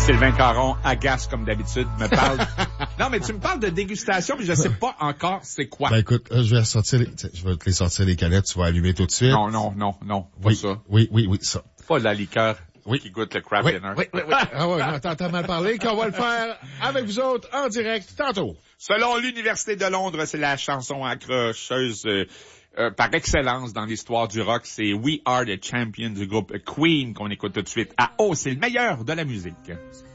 Sylvain Caron agace comme d'habitude, me parle. Non, mais tu me parles de dégustation, mais je sais pas encore c'est quoi. Ben écoute, je vais te les sortir les canettes, tu vas allumer tout de suite. Non, pas oui, ça. Oui, ça. Pas de la liqueur qui goûte le craft dinner. Oui. Ah ouais, non, t'as mal parlé, qu'on va le faire avec vous autres en direct tantôt. Selon l'Université de Londres, c'est la chanson accrocheuse par excellence dans l'histoire du rock. C'est We Are the Champions du groupe Queen qu'on écoute tout de suite. Ah, c'est le meilleur de la musique.